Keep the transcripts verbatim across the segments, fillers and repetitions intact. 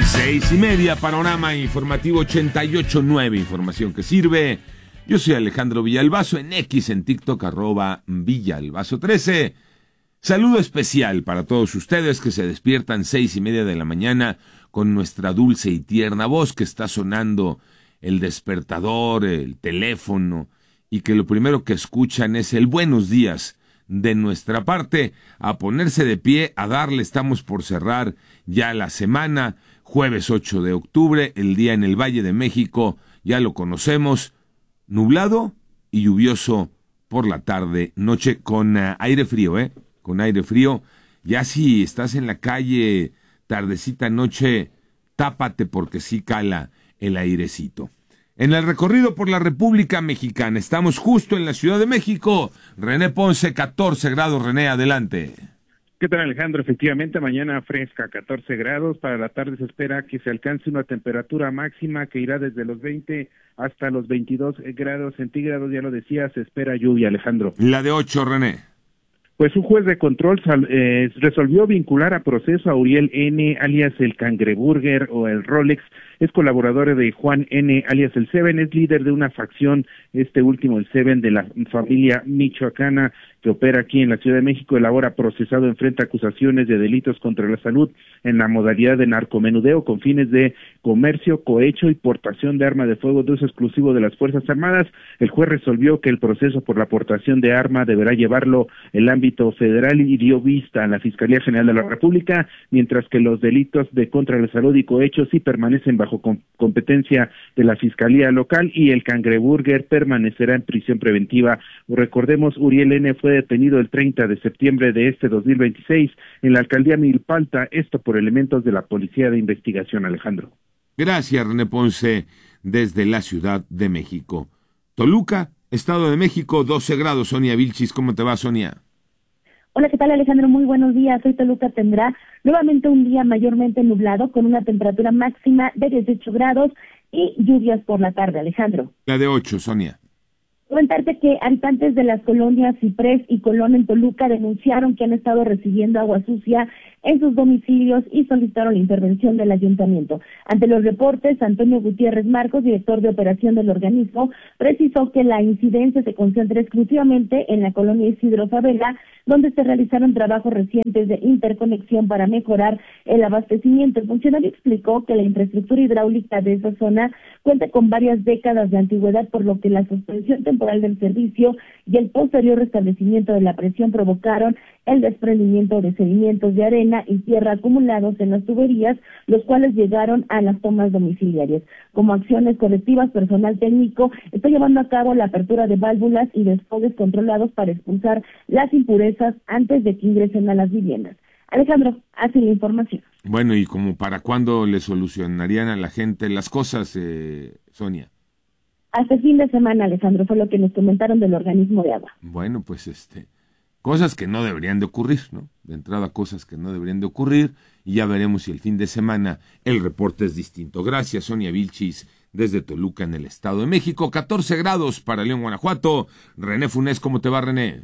Seis y media, panorama informativo ochenta y ocho punto nueve, información que sirve. Yo soy Alejandro Villalbazo, en X, en TikTok, arroba Villalbazo trece. Saludo especial para todos ustedes que se despiertan seis y media de la mañana con nuestra dulce y tierna voz, que está sonando el despertador, el teléfono, y que lo primero que escuchan es el buenos días de nuestra parte. A ponerse de pie, a darle, estamos por cerrar ya la semana, jueves ocho de octubre, el día en el Valle de México, ya lo conocemos, nublado y lluvioso por la tarde, noche, con uh, aire frío, ¿eh? Con aire frío. Ya si estás en la calle, tardecita, noche, tápate porque sí cala el airecito. En el recorrido por la República Mexicana, estamos justo en la Ciudad de México. René Ponce, catorce grados. René, adelante. ¿Qué tal, Alejandro? Efectivamente, mañana fresca, catorce grados. Para la tarde se espera que se alcance una temperatura máxima que irá desde los veinte hasta los veintidós grados centígrados. Ya lo decía, se espera lluvia, Alejandro. La de ocho, René. Pues un juez de control sal, eh, resolvió vincular a proceso a Uriel N., alias el Cangreburger o el Rolex. Es colaborador de Juan N., alias el Seven, es líder de una facción, este último, el Seven, de la familia michoacana que opera aquí en la Ciudad de México. El ahora procesado enfrenta acusaciones de delitos contra la salud en la modalidad de narcomenudeo con fines de comercio, cohecho y portación de arma de fuego de uso exclusivo de las Fuerzas Armadas. El juez resolvió que el proceso por la aportación de arma deberá llevarlo el ámbito federal y dio vista a la Fiscalía General de la República, mientras que los delitos de contra la salud y cohecho sí permanecen bajo com- competencia de la Fiscalía local, y el Cangreburger permanecerá en prisión preventiva. Recordemos, Uriel N. fue detenido el treinta de septiembre de este dos mil veintiséis en la alcaldía Milpalta, esto por elementos de la Policía de Investigación, Alejandro. Gracias, René Ponce, desde la Ciudad de México. Toluca, Estado de México, doce grados. Sonia Vilchis, ¿cómo te va, Sonia? Hola, ¿qué tal, Alejandro? Muy buenos días. Hoy Toluca tendrá nuevamente un día mayormente nublado con una temperatura máxima de dieciocho grados y lluvias por la tarde, Alejandro. La de ocho, Sonia. Comentarte que habitantes de las colonias Ciprés y Colón en Toluca denunciaron que han estado recibiendo agua sucia en sus domicilios y solicitaron la intervención del ayuntamiento. Ante los reportes, Antonio Gutiérrez Marcos, director de operación del organismo, precisó que la incidencia se concentra exclusivamente en la colonia Isidro Favela, donde se realizaron trabajos recientes de interconexión para mejorar el abastecimiento. El funcionario explicó que la infraestructura hidráulica de esa zona cuenta con varias décadas de antigüedad, por lo que la suspensión temporal del servicio y el posterior restablecimiento de la presión provocaron el desprendimiento de sedimentos de arena y tierra acumulados en las tuberías, los cuales llegaron a las tomas domiciliarias. Como acciones colectivas, personal técnico está llevando a cabo la apertura de válvulas y desfogues controlados para expulsar las impurezas antes de que ingresen a las viviendas. Alejandro, hace la información. Bueno, ¿y como para cuándo le solucionarían a la gente las cosas, eh, Sonia? Hasta el fin de semana, Alejandro, fue lo que nos comentaron del organismo de agua. Bueno, pues este, cosas que no deberían de ocurrir, ¿no? De entrada, cosas que no deberían de ocurrir, y ya veremos si el fin de semana el reporte es distinto. Gracias, Sonia Vilchis, desde Toluca, en el Estado de México. catorce grados para León, Guanajuato. René Funes, ¿cómo te va, René?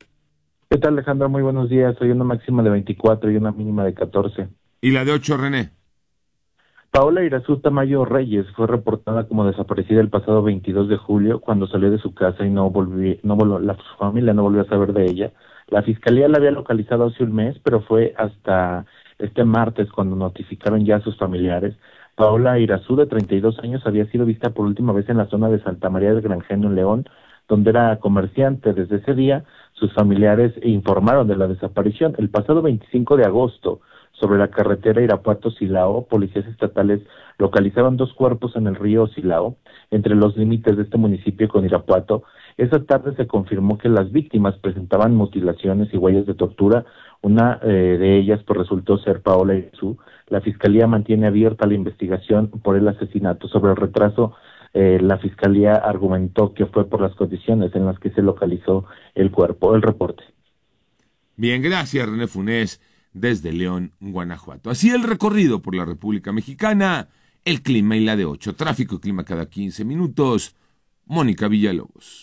¿Qué tal, Alejandro? Muy buenos días. Hoy una máxima de veinticuatro y una mínima de catorce. ¿Y la de ocho, René? Paola Irazú Tamayo Reyes fue reportada como desaparecida el pasado veintidós de julio, cuando salió de su casa y no volvió, no volvió, la su familia no volvió a saber de ella. La fiscalía la había localizado hace un mes, pero fue hasta este martes cuando notificaron ya a sus familiares. Paola Irazú, de treinta y dos años, había sido vista por última vez en la zona de Santa María del Granjeno, en León, donde era comerciante. Desde ese día, sus familiares informaron de la desaparición. El pasado veinticinco de agosto, sobre la carretera Irapuato-Silao, policías estatales localizaron dos cuerpos en el río Silao, entre los límites de este municipio con Irapuato. Esa tarde se confirmó que las víctimas presentaban mutilaciones y huellas de tortura. Una eh, de ellas pues resultó ser Paola Irazú. La fiscalía mantiene abierta la investigación por el asesinato. Sobre el retraso, eh, la fiscalía argumentó que fue por las condiciones en las que se localizó el cuerpo. El reporte. Bien, gracias, René Funes, desde León, Guanajuato. Así el recorrido por la República Mexicana, el clima y la de ocho. Tráfico y clima cada quince minutos. Mónica Villalobos.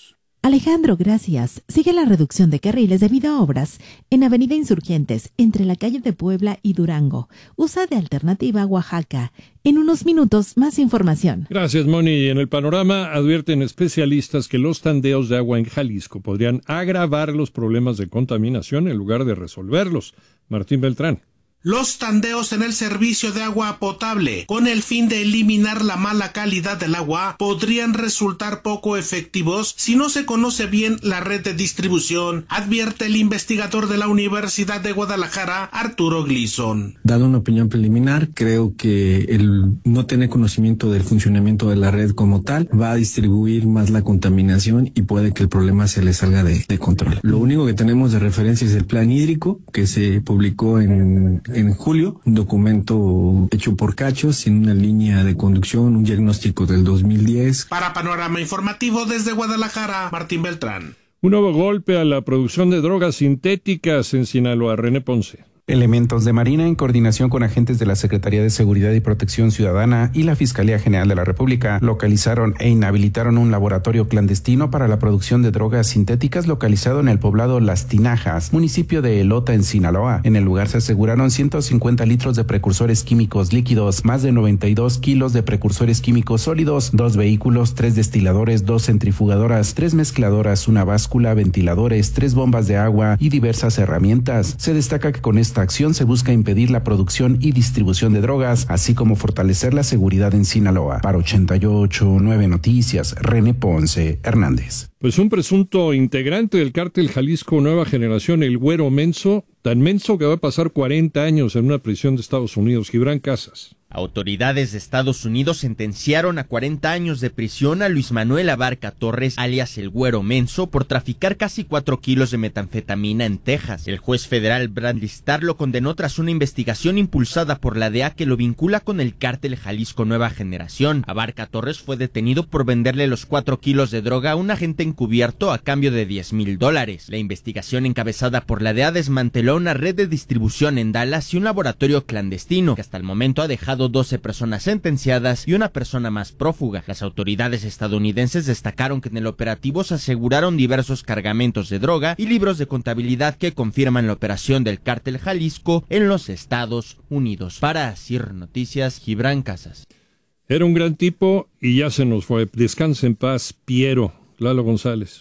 Alejandro, gracias. Sigue la reducción de carriles debido a obras en Avenida Insurgentes, entre la calle de Puebla y Durango. Usa de alternativa Oaxaca. En unos minutos, más información. Gracias, Moni. En el panorama advierten especialistas que los tandeos de agua en Jalisco podrían agravar los problemas de contaminación en lugar de resolverlos. Martín Beltrán. Los tandeos en el servicio de agua potable, con el fin de eliminar la mala calidad del agua, podrían resultar poco efectivos si no se conoce bien la red de distribución, advierte el investigador de la Universidad de Guadalajara, Arturo Gleason. Dado una opinión preliminar, creo que el no tener conocimiento del funcionamiento de la red como tal va a distribuir más la contaminación y puede que el problema se le salga de, de control. Lo único que tenemos de referencia es el plan hídrico que se publicó en en julio, un documento hecho por Cachos, sin una línea de conducción, un diagnóstico del dos mil diez. Para Panorama Informativo desde Guadalajara, Martín Beltrán. Un nuevo golpe a la producción de drogas sintéticas en Sinaloa. René Ponce. Elementos de Marina, en coordinación con agentes de la Secretaría de Seguridad y Protección Ciudadana y la Fiscalía General de la República, localizaron e inhabilitaron un laboratorio clandestino para la producción de drogas sintéticas localizado en el poblado Las Tinajas, municipio de Elota, en Sinaloa. En el lugar se aseguraron ciento cincuenta litros de precursores químicos líquidos, más de noventa y dos kilos de precursores químicos sólidos, dos vehículos, tres destiladores, dos centrifugadoras, tres mezcladoras, una báscula, ventiladores, tres bombas de agua y diversas herramientas. Se destaca que con esta acción se busca impedir la producción y distribución de drogas, así como fortalecer la seguridad en Sinaloa. Para ochenta y ocho punto nueve Noticias, René Ponce Hernández. Pues un presunto integrante del cártel Jalisco Nueva Generación, el Güero Menso, tan menso que va a pasar cuarenta años en una prisión de Estados Unidos. Gibran Casas. Autoridades de Estados Unidos sentenciaron a cuarenta años de prisión a Luis Manuel Abarca Torres, alias el Güero Menso, por traficar casi cuatro kilos de metanfetamina en Texas. El juez federal Bradley Starr lo condenó tras una investigación impulsada por la D E A que lo vincula con el cártel Jalisco Nueva Generación. Abarca Torres fue detenido por venderle los cuatro kilos de droga a un agente encubierto a cambio de diez mil dólares. La investigación encabezada por la D E A desmanteló una red de distribución en Dallas y un laboratorio clandestino que hasta el momento ha dejado doce personas sentenciadas y una persona más prófuga. Las autoridades estadounidenses destacaron que en el operativo se aseguraron diversos cargamentos de droga y libros de contabilidad que confirman la operación del cártel Jalisco en los Estados Unidos. Para Asir Noticias, Gibran Casas. Era un gran tipo y ya se nos fue. Descansa en paz, Piero. Lalo González.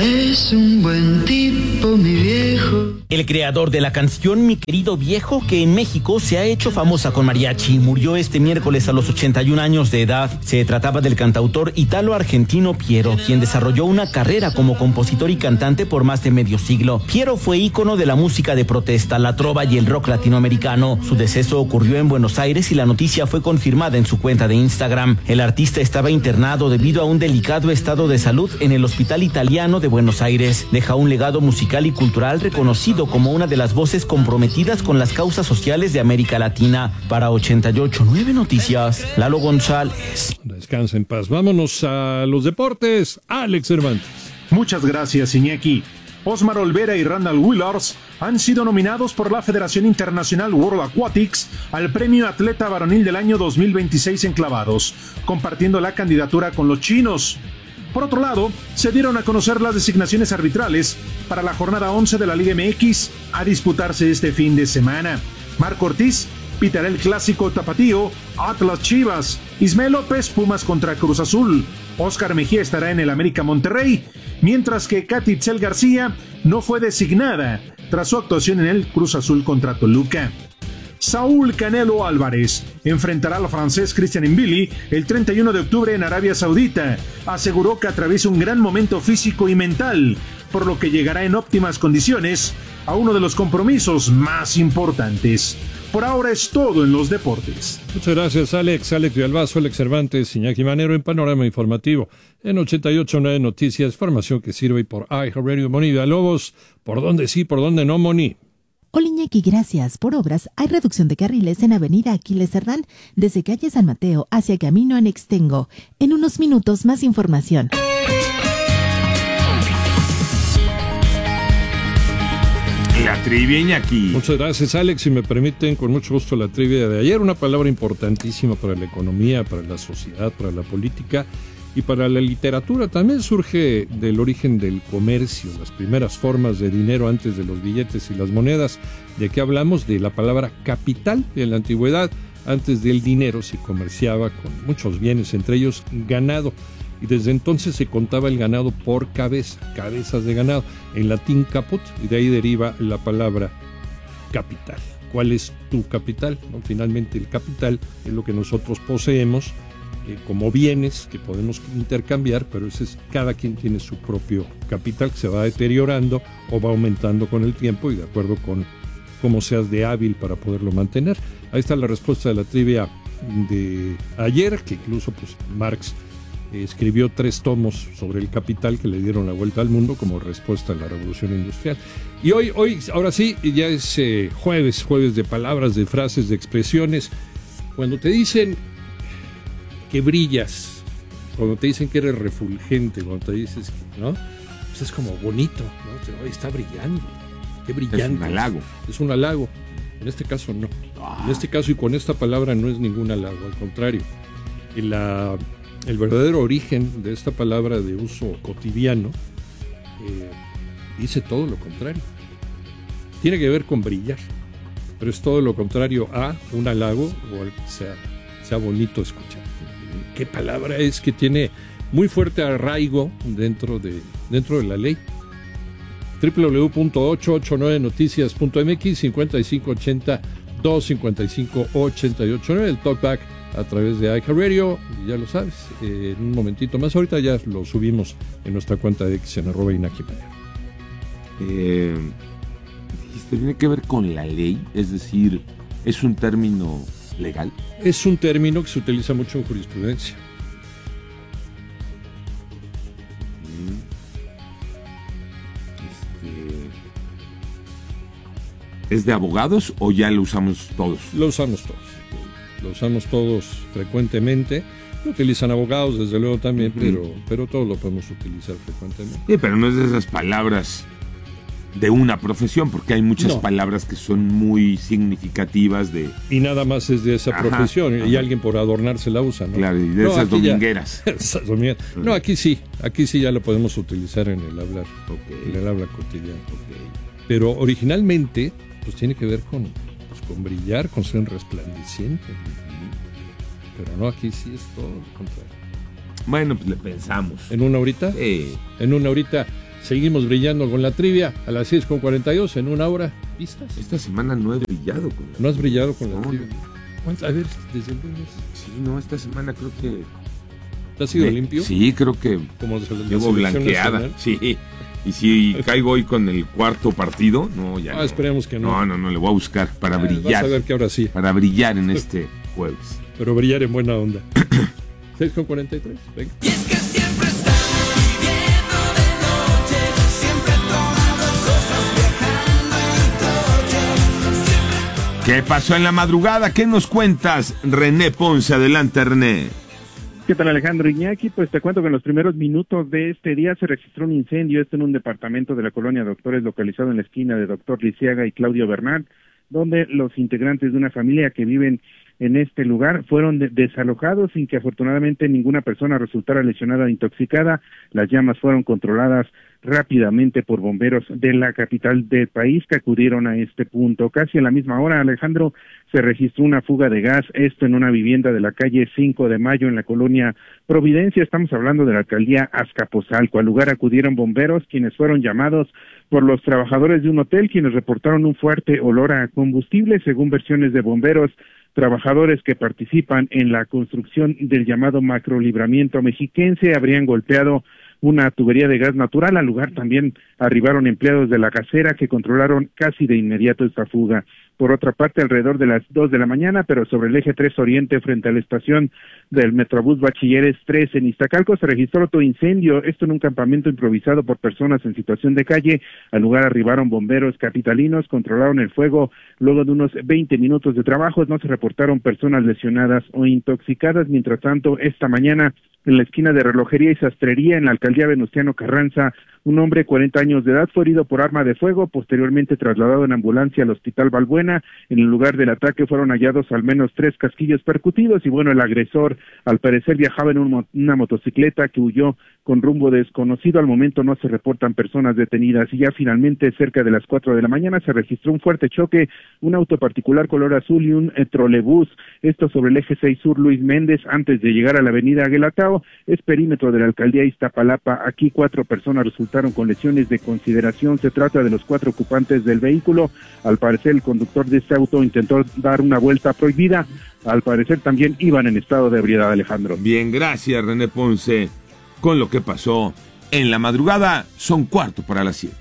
Es un buen tipo, mi viejo. El creador de la canción Mi Querido Viejo, que en México se ha hecho famosa con mariachi, murió este miércoles a los ochenta y un años de edad. Se trataba del cantautor italo-argentino Piero, quien desarrolló una carrera como compositor y cantante por más de medio siglo. Piero fue ícono de la música de protesta, la trova y el rock latinoamericano. Su deceso ocurrió en Buenos Aires y la noticia fue confirmada en su cuenta de Instagram. El artista estaba internado debido a un delicado estado de salud en el Hospital Italiano de Buenos Aires. Deja un legado musical y cultural reconocido como una de las voces comprometidas con las causas sociales de América Latina. Para ochenta y ocho punto nueve Noticias, Lalo González. Descansa en paz. Vámonos a los deportes. Alex Cervantes. Muchas gracias, Iñaki. Osmar Olvera y Randall Willars han sido nominados por la Federación Internacional World Aquatics al Premio Atleta Varonil del año dos mil veintiséis en clavados, compartiendo la candidatura con los chinos. Por otro lado, se dieron a conocer las designaciones arbitrales para la jornada once de la Liga M X a disputarse este fin de semana. Marco Ortiz pitará el clásico tapatío Atlas Chivas, Ismael López Pumas contra Cruz Azul, Óscar Mejía estará en el América Monterrey, mientras que Katy Itzel García no fue designada tras su actuación en el Cruz Azul contra Toluca. Saúl Canelo Álvarez enfrentará al francés Christian Mbili el treinta y uno de octubre en Arabia Saudita. Aseguró que atraviesa un gran momento físico y mental, por lo que llegará en óptimas condiciones a uno de los compromisos más importantes. Por ahora es todo en los deportes. Muchas gracias, Alex. Alex Villalbazo, Alex Cervantes, Iñaki Manero en Panorama Informativo. En ochenta y ocho punto nueve Noticias, información que sirve por iHeartRadio. Moni Villalobos, ¿por dónde sí, por dónde no, Moni? Hola Iñaki, gracias. Por obras, hay reducción de carriles en Avenida Aquiles Cerdán, desde calle San Mateo hacia Camino a Nextengo. En unos minutos, más información. La trivia, Iñaki. Muchas gracias, Alex. Si me permiten, con mucho gusto la trivia de ayer. Una palabra importantísima para la economía, para la sociedad, para la política. Y para la literatura también surge del origen del comercio, las primeras formas de dinero antes de los billetes y las monedas. ¿De qué hablamos? De la palabra capital. En la antigüedad, antes del dinero, se comerciaba con muchos bienes, entre ellos ganado. Y desde entonces se contaba el ganado por cabeza, cabezas de ganado. En latín caput, y de ahí deriva la palabra capital. ¿Cuál es tu capital? ¿No? Finalmente el capital es lo que nosotros poseemos eh, como bienes que podemos intercambiar, pero ese es, cada quien tiene su propio capital que se va deteriorando o va aumentando con el tiempo y de acuerdo con cómo seas de hábil para poderlo mantener. Ahí está la respuesta de la trivia de ayer, que incluso pues Marx eh, escribió tres tomos sobre el capital que le dieron la vuelta al mundo como respuesta a la revolución industrial. Y hoy, hoy ahora sí, ya es eh, jueves, jueves de palabras, de frases, de expresiones. Cuando te dicen que brillas, cuando te dicen que eres refulgente, cuando te dices, ¿no? Pues es como bonito, ¿no? Hoy está brillando, qué brillante. Es un halago. Es un halago. En este caso no. Ah. En este caso y con esta palabra no es ningún halago, al contrario. Y la, el verdadero origen de esta palabra de uso cotidiano eh, dice todo lo contrario. Tiene que ver con brillar, pero es todo lo contrario a un halago o al que sea, sea bonito escuchar. ¿Qué palabra es que tiene muy fuerte arraigo dentro de, dentro de la ley? doble u doble u doble u punto ochocientos ochenta y nueve noticias punto m x, cincuenta y cinco ochenta, doscientos cincuenta y cinco ochenta y ocho nueve, el talkback a través de iHeartRadio, ya lo sabes, eh, en un momentito más, ahorita ya lo subimos en nuestra cuenta de X en arroba Inaki Manero. Eh, dijiste, tiene que ver con la ley, es decir, es un término legal. Es un término que se utiliza mucho en jurisprudencia. ¿Es de abogados o ya lo usamos todos? Lo usamos todos. Lo usamos todos frecuentemente. Lo utilizan abogados, desde luego también, uh-huh. pero, pero todos lo podemos utilizar frecuentemente. Sí, pero no es de esas palabras de una profesión, porque hay muchas no. palabras que son muy significativas de... Y nada más es de esa ajá, profesión, ajá. y alguien por adornarse la usa, ¿no? Claro, y de no, esas domingueras. Ya, esas domingueras. No, aquí sí, aquí sí ya lo podemos utilizar en el hablar, okay. en el habla cotidiano. Okay. Pero originalmente... pues tiene que ver con, pues, con brillar, con ser resplandeciente. Pero no, aquí sí es todo lo contrario. Bueno, pues le pensamos. ¿En una horita? Sí. En una horita seguimos brillando con la trivia a las seis con cuarenta y dos, en una hora. ¿Pistas? Esta semana no he brillado con la ¿No has brillado con no, la trivia? No. A ver, desde el lunes. Sí, no, esta semana creo que... ¿Te has sido me, limpio? Sí, creo que como de la llevo blanqueada. Nacional. Sí. Y si caigo hoy con el cuarto partido, no, ya ah, no. esperemos que no. No, no, no, le voy a buscar para ah, brillar. Vas a ver que ahora sí. Para brillar en este jueves. Pero brillar en buena onda. seis con cuarenta y tres, venga. Y es que siempre estamos viviendo de noche, siempre tomando cosas, viajando en coche. Siempre... ¿Qué pasó en la madrugada? ¿Qué nos cuentas, René Ponce? Adelante, René. ¿Qué tal, Alejandro Iñaki? Pues te cuento que en los primeros minutos de este día se registró un incendio, esto en un departamento de la colonia Doctores, localizado en la esquina de Doctor Lisiaga y Claudio Bernal, donde los integrantes de una familia que viven en este lugar fueron de- desalojados sin que afortunadamente ninguna persona resultara lesionada o intoxicada. Las llamas fueron controladas rápidamente por bomberos de la capital del país que acudieron a este punto. Casi a la misma hora, Alejandro, se registró una fuga de gas, esto en una vivienda de la calle cinco de mayo en la colonia Providencia. Estamos hablando de la alcaldía Azcapotzalco. Al lugar acudieron bomberos, quienes fueron llamados por los trabajadores de un hotel, quienes reportaron un fuerte olor a combustible. Según versiones de bomberos, trabajadores que participan en la construcción del llamado macrolibramiento mexiquense habrían golpeado una tubería de gas natural. Al lugar también arribaron empleados de la casera que controlaron casi de inmediato esta fuga. Por otra parte, alrededor de las dos de la mañana, pero sobre el eje tres Oriente, frente a la estación del Metrobús Bachilleres tres en Iztacalco, se registró otro incendio, esto en un campamento improvisado por personas en situación de calle. Al lugar arribaron bomberos capitalinos, controlaron el fuego. Luego de unos veinte minutos de trabajo, no se reportaron personas lesionadas o intoxicadas. Mientras tanto, esta mañana, en la esquina de Relojería y Sastrería, en la alcaldía Venustiano Carranza, Un hombre de cuarenta años de edad fue herido por arma de fuego, posteriormente trasladado en ambulancia al Hospital Balbuena. En el lugar del ataque fueron hallados al menos tres casquillos percutidos y bueno, el agresor al parecer viajaba en un, una motocicleta que huyó con rumbo desconocido. Al momento no se reportan personas detenidas y ya finalmente cerca de las cuatro de la mañana se registró un fuerte choque, un auto particular color azul y un eh, trolebús, esto sobre el eje seis sur Luis Méndez antes de llegar a la avenida Aguelatao, es perímetro de la alcaldía Iztapalapa. Aquí cuatro personas resultaron con lesiones de consideración, se trata de los cuatro ocupantes del vehículo. Al parecer el conductor de este auto intentó dar una vuelta prohibida, al parecer también iban en estado de ebriedad, Alejandro. Bien, gracias René Ponce. Con lo que pasó en la madrugada, son cuarto para las siete.